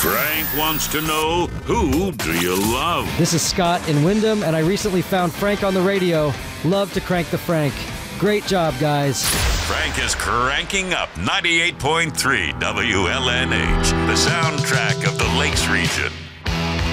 Frank wants to know, who do you love? This is Scott in Wyndham, and I recently found Frank on the radio. Love to crank the Frank. Great job, guys. Frank is cranking up 98.3 WLNH, the soundtrack of the Lakes region.